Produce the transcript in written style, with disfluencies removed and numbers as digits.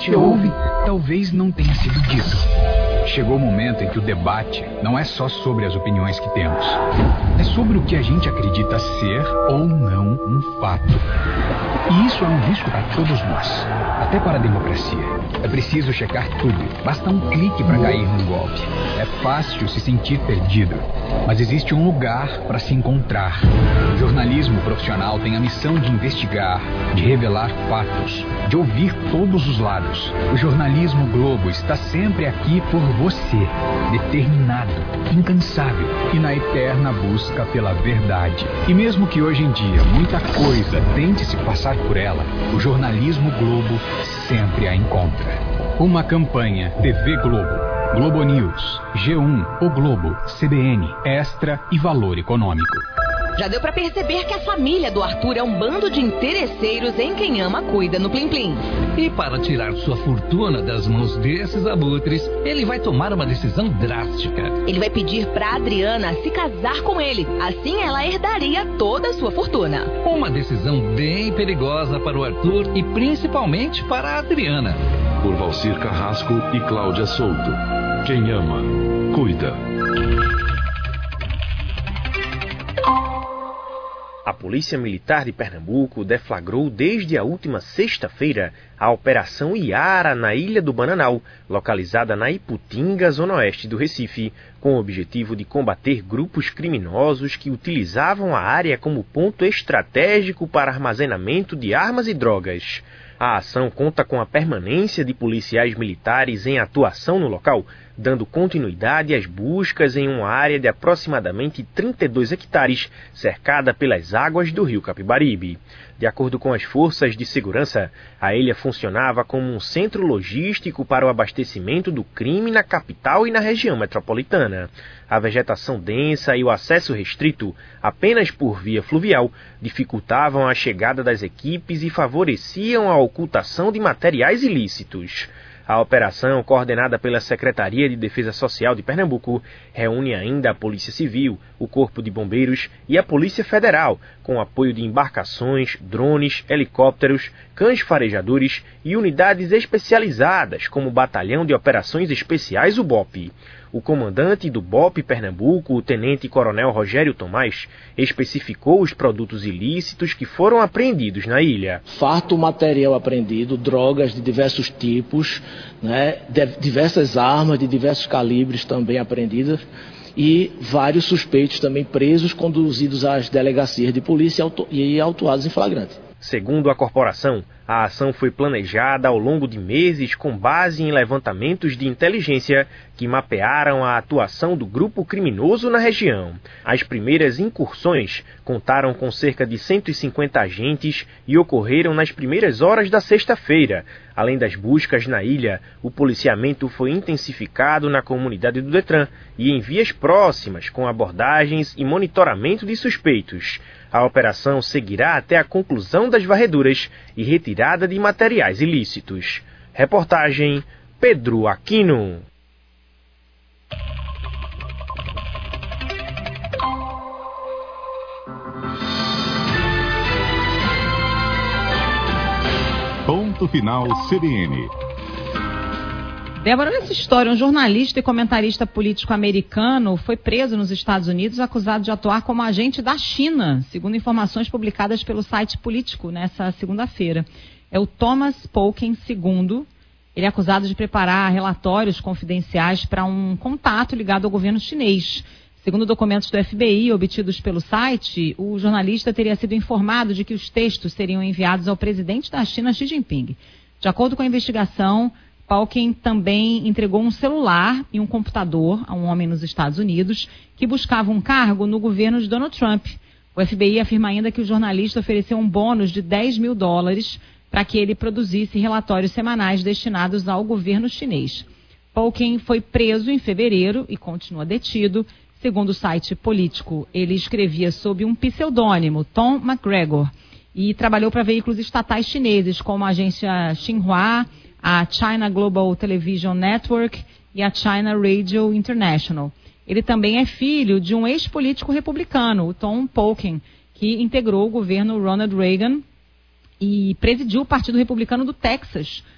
te ouve. Talvez não tenha sido dito. Chegou o momento em que o debate não é só sobre as opiniões que temos. É sobre o que a gente acredita ser ou não um fato. E isso é um risco para todos nós, até para a democracia. É preciso checar tudo. Basta um clique para cair num golpe. É fácil se sentir perdido, mas existe um lugar para se encontrar. O jornalismo profissional tem a missão de investigar, de revelar fatos, de ouvir todos os lados. O jornalismo Globo está sempre aqui por você, determinado, incansável e na eterna busca pela verdade. E mesmo que hoje em dia muita coisa tente se passar por ela, o jornalismo Globo sempre a encontra. Uma campanha TV Globo, Globo News, G1, O Globo, CBN, Extra e Valor Econômico. Já deu pra perceber que a família do Arthur é um bando de interesseiros em quem ama cuida no Plim Plim. E para tirar sua fortuna das mãos desses abutres, ele vai tomar uma decisão drástica. Ele vai pedir pra Adriana se casar com ele. Assim ela herdaria toda a sua fortuna. Uma decisão bem perigosa para o Arthur e principalmente para a Adriana. Por Valcir Carrasco e Cláudia Souto. Quem ama, cuida. A Polícia Militar de Pernambuco deflagrou desde a última sexta-feira a Operação Iara na Ilha do Bananal, localizada na Iputinga, zona oeste do Recife, com o objetivo de combater grupos criminosos que utilizavam a área como ponto estratégico para armazenamento de armas e drogas. A ação conta com a permanência de policiais militares em atuação no local, dando continuidade às buscas em uma área de aproximadamente 32 hectares, cercada pelas águas do rio Capibaribe. De acordo com as forças de segurança, a ilha funcionava como um centro logístico para o abastecimento do crime na capital e na região metropolitana. A vegetação densa e o acesso restrito, apenas por via fluvial, dificultavam a chegada das equipes e favoreciam a ocultação de materiais ilícitos. A operação, coordenada pela Secretaria de Defesa Social de Pernambuco, reúne ainda a Polícia Civil, o Corpo de Bombeiros e a Polícia Federal, com apoio de embarcações, drones, helicópteros, cães farejadores e unidades especializadas, como o Batalhão de Operações Especiais, o BOP. O comandante do BOP Pernambuco, o tenente-coronel Rogério Tomás, especificou os produtos ilícitos que foram apreendidos na ilha. Farto material apreendido, drogas de diversos tipos, diversas armas de diversos calibres também apreendidas e vários suspeitos também presos, conduzidos às delegacias de polícia e autuados em flagrante. Segundo a corporação, a ação foi planejada ao longo de meses com base em levantamentos de inteligência que mapearam a atuação do grupo criminoso na região. As primeiras incursões contaram com cerca de 150 agentes e ocorreram nas primeiras horas da sexta-feira. Além das buscas na ilha, o policiamento foi intensificado na comunidade do Detran e em vias próximas, com abordagens e monitoramento de suspeitos. A operação seguirá até a conclusão das varreduras e retirada de materiais ilícitos. Reportagem Pedro Aquino. Ponto final CBN. Débora, nessa história, um jornalista e comentarista político americano foi preso nos Estados Unidos acusado de atuar como agente da China, segundo informações publicadas pelo site Político nessa segunda-feira. É o Thomas Polkin II. Ele é acusado de preparar relatórios confidenciais para um contato ligado ao governo chinês. Segundo documentos do FBI obtidos pelo site, o jornalista teria sido informado de que os textos seriam enviados ao presidente da China, Xi Jinping. De acordo com a investigação, Polkin também entregou um celular e um computador a um homem nos Estados Unidos que buscava um cargo no governo de Donald Trump. O FBI afirma ainda que o jornalista ofereceu um bônus de $10 mil para que ele produzisse relatórios semanais destinados ao governo chinês. Polkin foi preso em fevereiro e continua detido. Segundo o site Político, ele escrevia sob um pseudônimo, Tom McGregor, e trabalhou para veículos estatais chineses como a agência Xinhua, a China Global Television Network e a China Radio International. Ele também é filho de um ex-político republicano, o Tom Polkin, que integrou o governo Ronald Reagan e presidiu o Partido Republicano do Texas